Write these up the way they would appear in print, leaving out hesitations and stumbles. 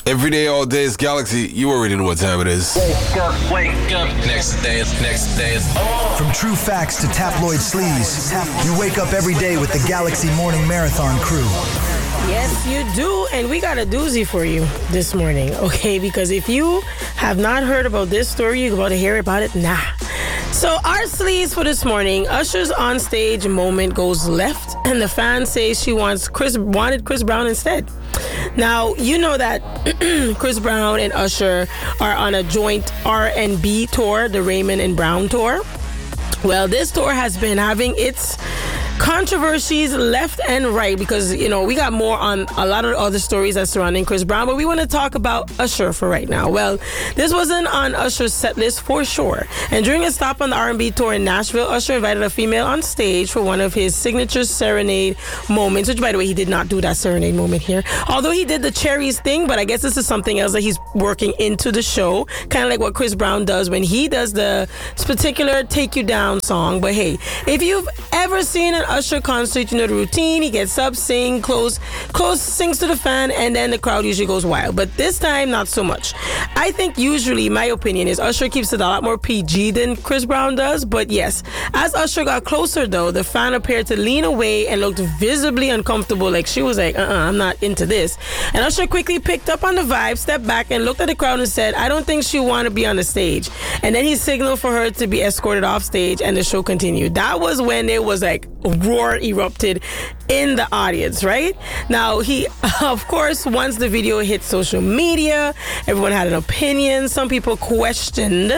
Every day, all day is Galaxy. You already know what time it is. Wake up. Next day is on. From true facts to tabloid sleaze, you wake up every day with the Galaxy Morning Marathon crew. Yes, you do. And we got a doozy for you this morning, okay? Because if you have not heard about this story, you're about to hear about it now. So our sleaze for this morning, Usher's on-stage moment goes left, and the fan says she wanted Chris Brown instead. Now, you know that Chris Brown and Usher are on a joint R&B tour, the Raymond and Brown tour. Well, this tour has been having its controversies left and right because, you know, we got more on a lot of other stories that surrounding Chris Brown, but we want to talk about Usher for right now. Well, this wasn't on Usher's set list for sure. And during a stop on the R&B tour in Nashville, Usher invited a female on stage for one of his signature serenade moments, which, by the way, he did not do that serenade moment here. Although he did the cherries thing, but I guess this is something else that he's working into the show, kind of like what Chris Brown does when he does the particular Take You Down song. But hey, if you've ever seen an Usher concert, you know the routine. He gets up, sings, close, sings to the fan, and then the crowd usually goes wild. But this time, not so much. I think usually, my opinion is Usher keeps it a lot more PG than Chris Brown does. But yes, as Usher got closer though, the fan appeared to lean away and looked visibly uncomfortable, like she was like, I'm not into this. And Usher quickly picked up on the vibe, stepped back and looked at the crowd and said, I don't think she want to be on the stage. And then he signaled for her to be escorted off stage, and the show continued. That was when it was like roar erupted in the audience, right? Now, he, of course, once the video hit social media, everyone had an opinion. Some people questioned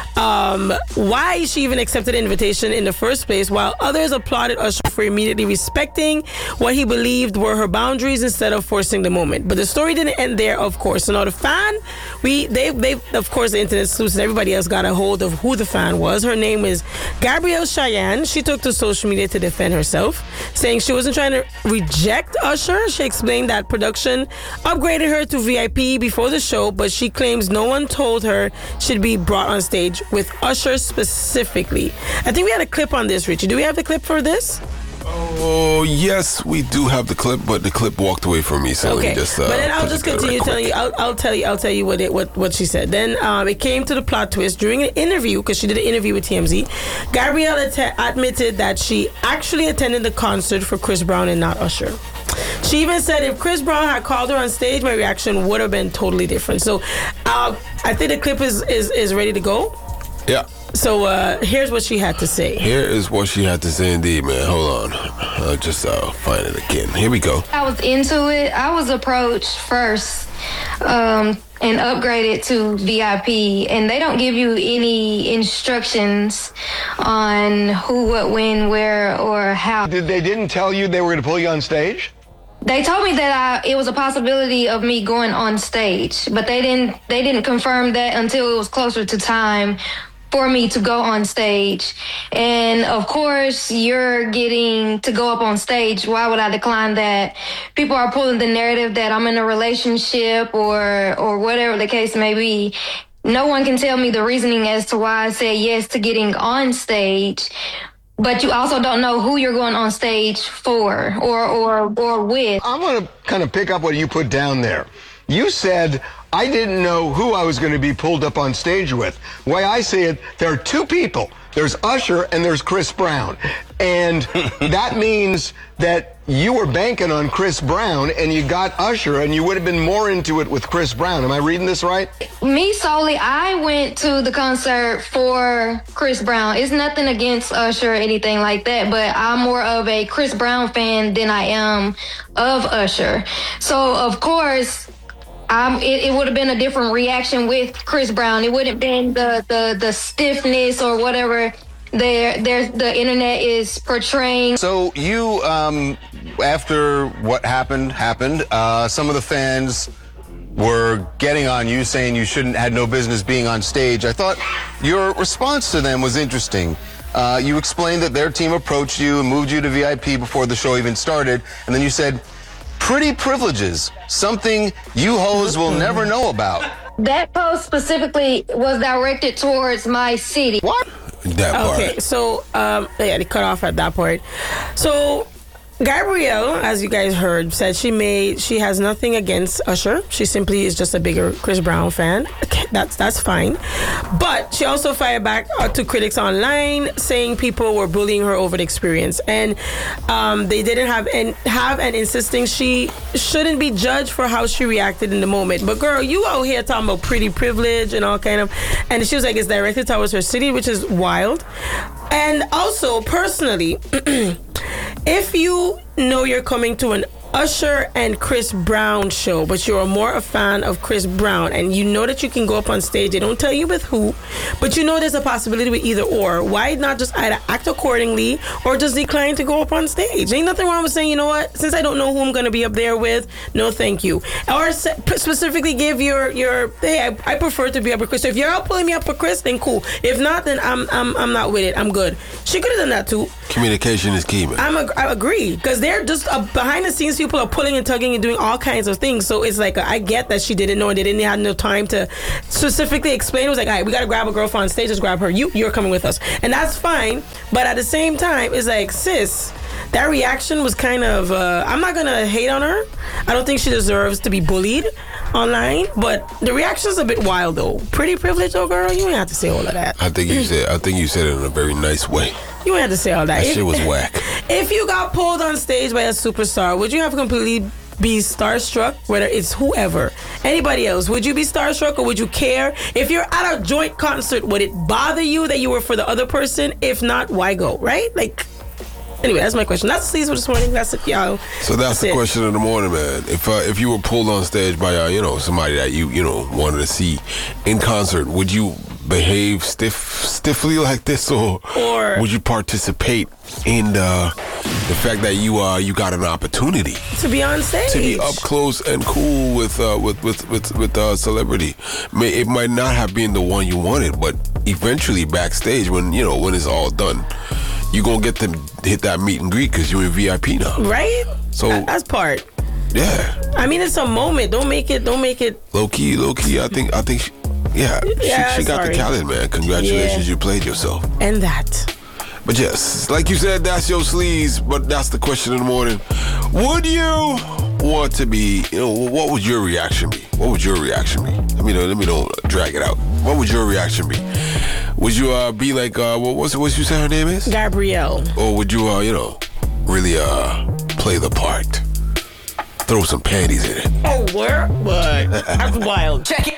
why she even accepted the invitation in the first place, while others applauded Usher for immediately respecting what he believed were her boundaries instead of forcing the moment. But the story didn't end there, of course. So now the fan, they of course, the internet sleuths and everybody else got a hold of who the fan was. Her name is Gabrielle Cheyenne. She took to social media to defend herself, saying she wasn't trying to reject Usher. She explained that production upgraded her to VIP before the show, but she claims no one told her she'd be brought on stage with Usher specifically. I think we had a clip on this, Richie. Do we have the clip for this? Oh, yes, we do have the clip, but the clip walked away from me, so okay. let me just... but then I'll just continue telling you. I'll tell you what she said. Then it came to the plot twist during an interview, because she did an interview with TMZ. Gabrielle admitted that she actually attended the concert for Chris Brown and not Usher. She even said if Chris Brown had called her on stage, my reaction would have been totally different. So I think the clip is ready to go. Yeah. So here's what she had to say. Here is what she had to say indeed, man. Hold on. I'll just find it again. Here we go. I was into it. I was approached first and upgraded to VIP. And they don't give you any instructions on who, what, when, where, or how. They didn't tell you they were going to pull you on stage? They told me that it was a possibility of me going on stage, but they didn't confirm that until it was closer to time for me to go on stage. And of course, you're getting to go up on stage. Why would I decline that? People are pulling the narrative that I'm in a relationship or whatever the case may be. No one can tell me the reasoning as to why I said yes to getting on stage. But you also don't know who you're going on stage for or with. I want to kind of pick up what you put down there. You said, I didn't know who I was going to be pulled up on stage with. The way I see it, there are two people. There's Usher and there's Chris Brown. And that means that you were banking on Chris Brown and you got Usher and you would have been more into it with Chris Brown. Am I reading this right? Me solely, I went to the concert for Chris Brown. It's nothing against Usher or anything like that, but I'm more of a Chris Brown fan than I am of Usher. So, of course, it would have been a different reaction with Chris Brown. It wouldn't have been the stiffness or whatever the internet is portraying. So you, after what happened, some of the fans were getting on you, saying you had no business being on stage. I thought your response to them was interesting. You explained that their team approached you and moved you to VIP before the show even started, and then you said, pretty privileges, something you hoes will never know about. That post specifically was directed towards my city. What? That part. Okay, so, they cut off at that point. So, Gabrielle, as you guys heard, said she has nothing against Usher. She simply is just a bigger Chris Brown fan. Okay, that's fine. But she also fired back to critics online, saying people were bullying her over the experience, and they didn't have and insisting she shouldn't be judged for how she reacted in the moment. But girl, you out here talking about pretty privilege and all kind of, and she was like, it's directed towards her city, which is wild. And also, personally, if you know you're coming to an Usher and Chris Brown show, but you're more a fan of Chris Brown, and you know that you can go up on stage, they don't tell you with who, but you know there's a possibility with either or, why not just either act accordingly or just decline to go up on stage? Ain't nothing wrong with saying, you know what, since I don't know who I'm going to be up there with, no thank you. Or specifically give your hey, I prefer to be up with Chris. So if you're out pulling me up for Chris, then cool. If not, then I'm not with it. I'm good. She could have done that too. Communication is key, man. I agree, because they're just behind the scenes. People are pulling and tugging and doing all kinds of things. So it's like, I get that she didn't know and they didn't have no time to specifically explain. It was like, all right, we got to grab a girl on stage. Just grab her. You're coming with us, and that's fine. But at the same time, it's like, sis, that reaction was kind of. I'm not gonna hate on her. I don't think she deserves to be bullied online, but the reaction's a bit wild though. Pretty privileged, though, girl. You don't have to say all of that. I think you said it in a very nice way. You don't have to say all that. That shit was whack. If you got pulled on stage by a superstar, would you have completely be starstruck, whether it's whoever, anybody else? Would you be starstruck, or would you care? If you're at a joint concert, would it bother you that you were for the other person? If not, why go, right? Like, anyway, that's my question. That's the season this morning. That's it, y'all. So that's the question of the morning, man. If you were pulled on stage by somebody that you wanted to see in concert, would you behave stiffly like this, or would you participate in the fact that you got an opportunity to be on stage, to be up close and cool with celebrity? It might not have been the one you wanted, but eventually backstage, when it's all done, you gonna get to hit that meet and greet because you're in VIP now, right? So that's part. Yeah, I mean, it's a moment. Don't make it low key. I think. She got the talent, man. Congratulations, you played yourself. And that. But yes, like you said, that's your sleaze, but that's the question in the morning. Would you want to be, what would your reaction be? What would your reaction be? Let me don't drag it out. What would your reaction be? Would you be like, what you say her name is? Gabrielle. Or would you, really play the part? Throw some panties in it. Oh, where? What? That's wild. Check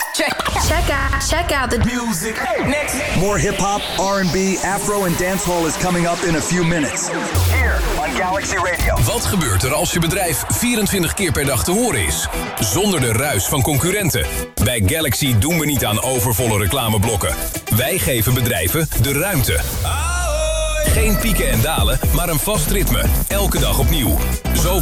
out the music. Next. More hip-hop, R&B, Afro en dancehall is coming up in a few minutes. Here on Galaxy Radio. Wat gebeurt er als je bedrijf 24 keer per dag te horen is? Zonder de ruis van concurrenten. Bij Galaxy doen we niet aan overvolle reclameblokken. Wij geven bedrijven de ruimte. Geen pieken en dalen, maar een vast ritme. Elke dag opnieuw. Zo